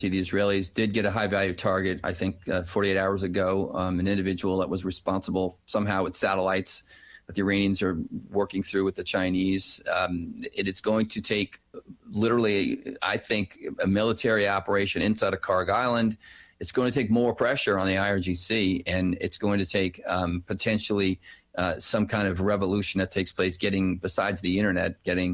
The Israelis did get a high-value target, I think, 48 hours ago, an individual that was responsible somehow with satellites that the Iranians are working through with the Chinese. It's going to take literally, I think, a military operation inside of Karg Island. It's going to take more pressure on the IRGC, and it's going to take potentially some kind of revolution that takes place, besides the internet, getting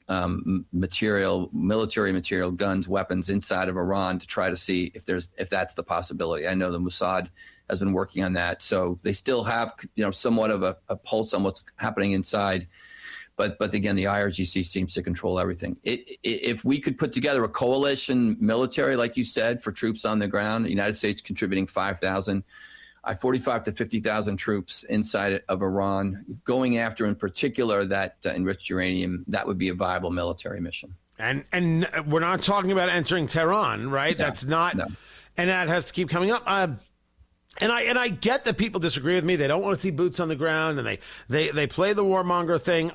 military material, guns, weapons inside of Iran to try to see if that's the possibility. I know the Mossad has been working on that, so they still have somewhat of a pulse on what's happening inside. But again, the IRGC seems to control everything. If we could put together a coalition military, like you said, for troops on the ground, the United States contributing 5,000. 45 to 50,000 troops inside of Iran, going after, in particular, that enriched uranium, that would be a viable military mission. And we're not talking about entering Tehran, right? No, That's not, no. And that has to keep coming up. And I get that people disagree with me. They don't want to see boots on the ground, and they play the warmonger thing.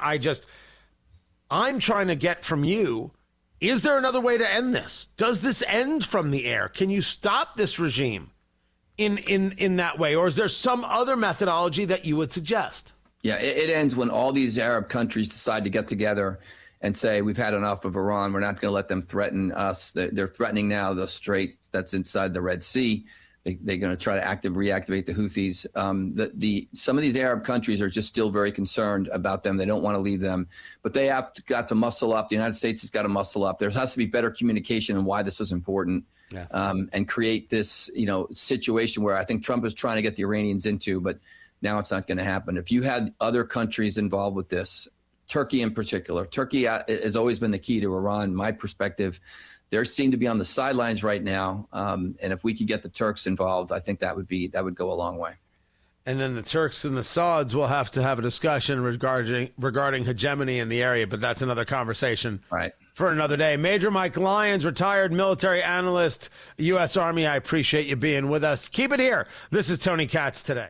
I'm trying to get from you, is there another way to end this? Does this end from the air? Can you stop this regime in that way, or is there some other methodology that you would suggest? Yeah, it ends when all these Arab countries decide to get together and say, we've had enough of Iran. We're not going to let them threaten us. They're threatening now the strait that's inside the Red Sea. They're going to try to reactivate the Houthis. Some of these Arab countries are just still very concerned about them. They don't want to leave them, but they have got to muscle up. The United States has got to muscle up. There has to be better communication on why this is important. Yeah. And create this, situation where I think Trump is trying to get the Iranians into, but now it's not going to happen. If you had other countries involved with this, Turkey in particular, Turkey has always been the key to Iran. My perspective, they seem to be on the sidelines right now. And if we could get the Turks involved, I think that would go a long way. And then the Turks and the Sauds will have to have a discussion regarding hegemony in the area, but that's another conversation. Right. For another day. Major Mike Lyons, retired military analyst, U.S. Army. I appreciate you being with us. Keep it here. This is Tony Katz Today.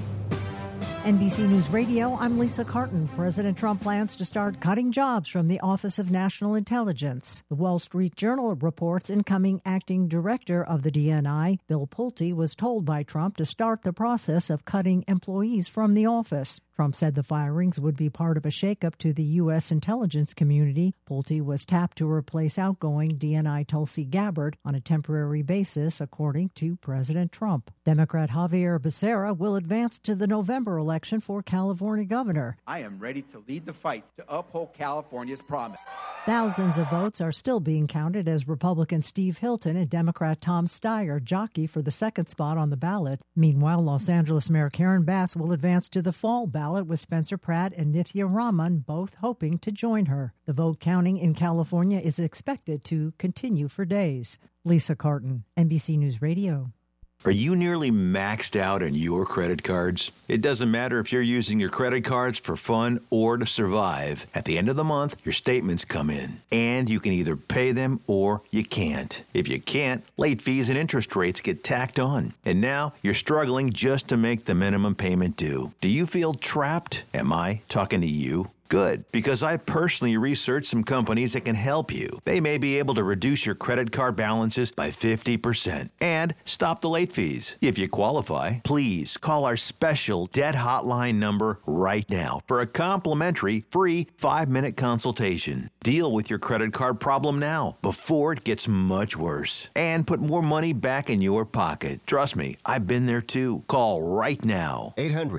NBC News Radio, I'm Lisa Carton. President Trump plans to start cutting jobs from the Office of National Intelligence. The Wall Street Journal reports incoming acting director of the DNI, Bill Pulte, was told by Trump to start the process of cutting employees from the office. Trump said the firings would be part of a shakeup to the U.S. intelligence community. Pulte was tapped to replace outgoing DNI Tulsi Gabbard on a temporary basis, according to President Trump. Democrat Javier Becerra will advance to the November election for California governor. I am ready to lead the fight to uphold California's promise. Thousands of votes are still being counted as Republican Steve Hilton and Democrat Tom Steyer jockey for the second spot on the ballot. Meanwhile, Los Angeles Mayor Karen Bass will advance to the fall ballot with Spencer Pratt and Nithya Raman both hoping to join her. The vote counting in California is expected to continue for days. Lisa Carton, NBC News Radio. Are you nearly maxed out on your credit cards? It doesn't matter if you're using your credit cards for fun or to survive. At the end of the month, your statements come in, and you can either pay them or you can't. If you can't, late fees and interest rates get tacked on. And now you're struggling just to make the minimum payment due. Do you feel trapped? Am I talking to you? Good, because I personally researched some companies that can help you. They may be able to reduce your credit card balances by 50% and stop the late fees. If you qualify, please call our special debt hotline number right now for a complimentary free 5-minute consultation. Deal with your credit card problem now before it gets much worse and put more money back in your pocket. Trust me, I've been there too. Call right now.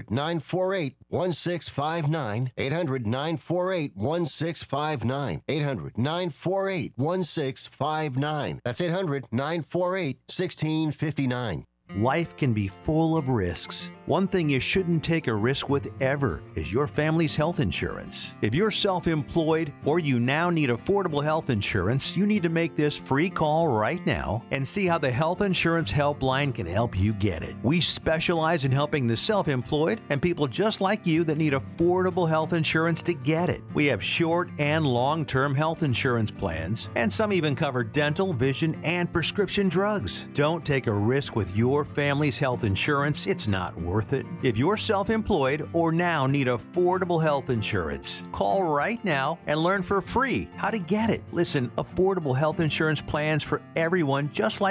800-948-1659. 800-948-1659. 800-948-1659. That's 800-948-1659. Life can be full of risks. One thing you shouldn't take a risk with ever is your family's health insurance. If you're self-employed or you now need affordable health insurance, you need to make this free call right now and see how the Health Insurance Helpline can help you get it. We specialize in helping the self-employed and people just like you that need affordable health insurance to get it. We have short and long-term health insurance plans, and some even cover dental, vision, and prescription drugs. Don't take a risk with your family's health insurance. It's not worth it. If you're self-employed or now need affordable health insurance, call right now and learn for free how to get it. Listen, affordable health insurance plans for everyone just like